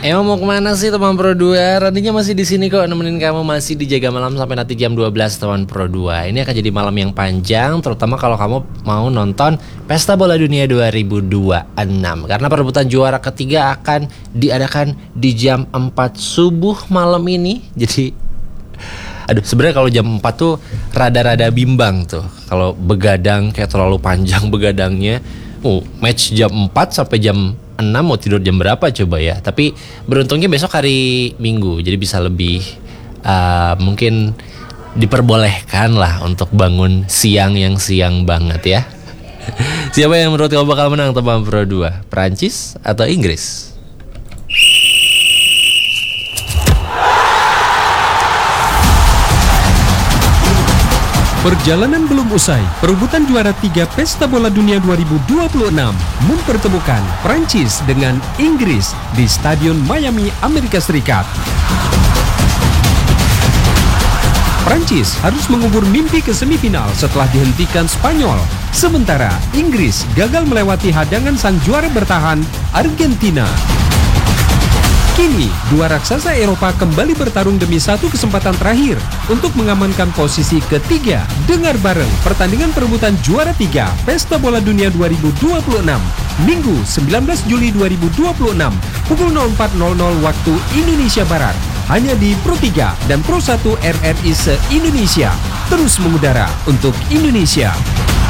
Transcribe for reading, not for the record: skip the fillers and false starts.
Emang mau kemana sih teman Pro 2? Randinya masih di sini kok, nemenin kamu masih di Jaga Malam sampai nanti jam 12 teman Pro 2. Ini akan jadi malam yang panjang, terutama kalau kamu mau nonton Pesta Bola Dunia 2026. Karena perebutan juara ketiga akan diadakan di jam 4 subuh malam ini. Jadi sebenarnya kalau jam 4 tuh rada-rada bimbang tuh. Kalau begadang kayak terlalu panjang begadangnya. Match jam 4 sampai jam 6 mau tidur jam berapa coba ya. Tapi beruntungnya besok hari Minggu, jadi bisa lebih mungkin diperbolehkan lah untuk bangun siang yang siang banget ya. Siapa yang menurut kamu bakal menang teman Pro 2? Prancis atau Inggris? Perjalanan belum usai, perebutan juara 3 Pesta Bola Dunia 2026 mempertemukan Prancis dengan Inggris di Stadion Miami, Amerika Serikat. Prancis harus mengubur mimpi ke semifinal setelah dihentikan Spanyol. Sementara Inggris gagal melewati hadangan sang juara bertahan, Argentina. Kini, dua raksasa Eropa kembali bertarung demi satu kesempatan terakhir untuk mengamankan posisi ketiga. Dengar bareng pertandingan perebutan juara 3 Pesta Bola Dunia 2026, Minggu 19 Juli 2026, pukul 04.00 waktu Indonesia Barat. Hanya di Pro 3 dan Pro 1 RRI se-Indonesia. Terus mengudara untuk Indonesia.